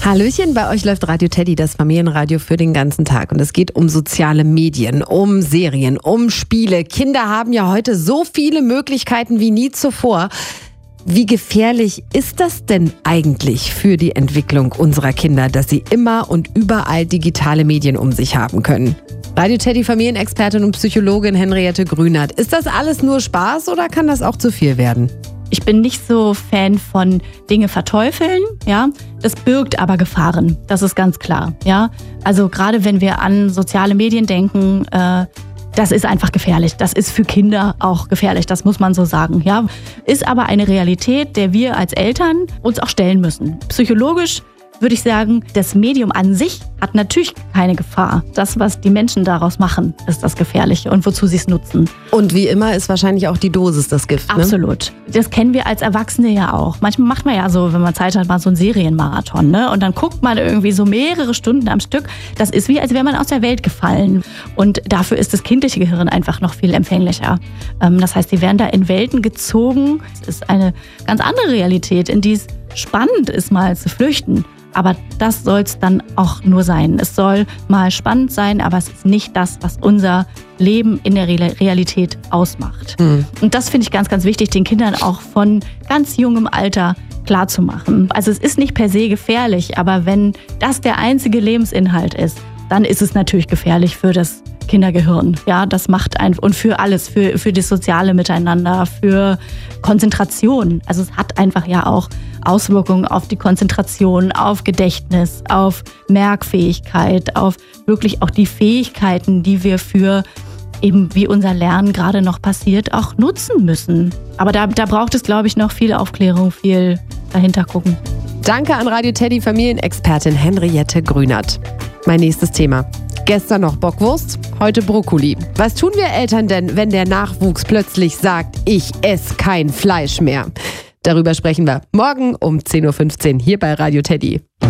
Hallöchen, bei euch läuft Radio Teddy, das Familienradio für den ganzen Tag. Und es geht um soziale Medien, um Serien, um Spiele. Kinder haben ja heute so viele Möglichkeiten wie nie zuvor. Wie gefährlich ist das denn eigentlich für die Entwicklung unserer Kinder, dass sie immer und überall digitale Medien um sich haben können? Radio Teddy Familienexpertin und Psychologin Henriette Grünert. Ist das alles nur Spaß oder kann das auch zu viel werden? Ich bin nicht so Fan von Dinge verteufeln, ja. Das birgt aber Gefahren, das ist ganz klar, ja. Also gerade wenn wir an soziale Medien denken, das ist einfach gefährlich. Das ist für Kinder auch gefährlich, das muss man so sagen, ja. Ist aber eine Realität, der wir als Eltern uns auch stellen müssen. Psychologisch würde ich sagen, das Medium an sich hat natürlich keine Gefahr. Das, was die Menschen daraus machen, ist das Gefährliche und wozu sie es nutzen. Und wie immer ist wahrscheinlich auch die Dosis das Gift, ne? Absolut. Das kennen wir als Erwachsene ja auch. Manchmal macht man ja so, wenn man Zeit hat, mal so einen Serienmarathon, ne? Und dann guckt man irgendwie so mehrere Stunden am Stück. Das ist wie, als wäre man aus der Welt gefallen. Und dafür ist das kindliche Gehirn einfach noch viel empfänglicher. Das heißt, sie werden da in Welten gezogen. Es ist eine ganz andere Realität, in die es spannend ist, mal zu flüchten. Aber das soll es dann auch nur sein. Es soll mal spannend sein, aber es ist nicht das, was unser Leben in der Realität ausmacht. Und das finde ich ganz, ganz wichtig, den Kindern auch von ganz jungem Alter klarzumachen. Also es ist nicht per se gefährlich, aber wenn das der einzige Lebensinhalt ist, dann ist es natürlich gefährlich für das Kindergehirn. Ja, das macht ein und für alles, für das soziale Miteinander, für Konzentration. Also es hat einfach ja auch Auswirkungen auf die Konzentration, auf Gedächtnis, auf Merkfähigkeit, auf wirklich auch die Fähigkeiten, die wir für eben wie unser Lernen gerade noch passiert, auch nutzen müssen. Aber da braucht es, glaube ich, noch viel Aufklärung, viel dahinter gucken. Danke an Radio Teddy Familienexpertin Henriette Grünert. Mein nächstes Thema. Gestern noch Bockwurst, heute Brokkoli. Was tun wir Eltern denn, wenn der Nachwuchs plötzlich sagt, ich esse kein Fleisch mehr? Darüber sprechen wir morgen um 10.15 Uhr hier bei Radio Teddy.